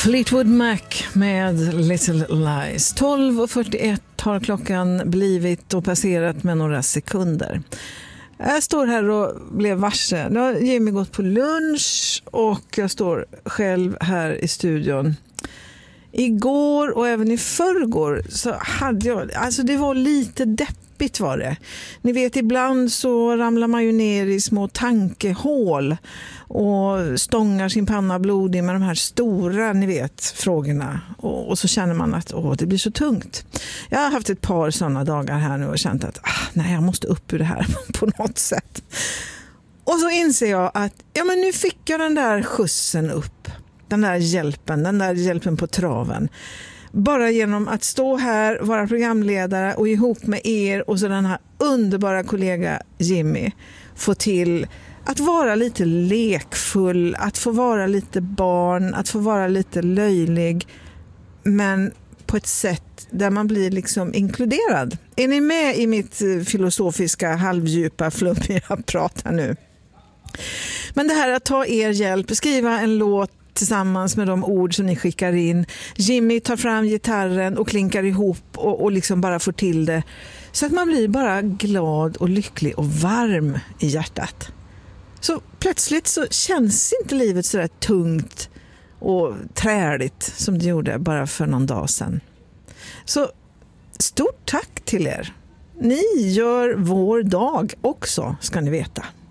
Fleetwood Mac med Little Lies. 12:41 har klockan blivit och passerat med några sekunder. Jag står här och blev varse. Nu har Jimmy gått på lunch och jag står själv här i studion. Igår och även i förrgår så hade jag, alltså det var lite deppigt var det. Ni vet, ibland så ramlar man ju ner i små tankehål och stångar sin panna blodig med de här stora, ni vet, frågorna. Och så känner man att det blir så tungt. Jag har haft ett par sådana dagar här nu och känt att nej, jag måste upp ur det här på något sätt. Och så inser jag att men nu fick jag den där skjutsen upp. Den där hjälpen på traven. Bara genom att stå här, vara programledare och ihop med er och så den här underbara kollega Jimmy få till att vara lite lekfull, att få vara lite barn, att få vara lite löjlig, men på ett sätt där man blir liksom inkluderad. Är ni med i mitt filosofiska, halvdjupa, flummiga prat här nu? Men det här att ta er hjälp, skriva en låt tillsammans med de ord som ni skickar in. Jimmy tar fram gitarren och klinkar ihop och liksom bara får till det. Så att man blir bara glad och lycklig och varm i hjärtat. Så plötsligt så känns inte livet så där tungt och träligt som det gjorde bara för någon dag sedan. Så stort tack till er. Ni gör vår dag också, ska ni veta.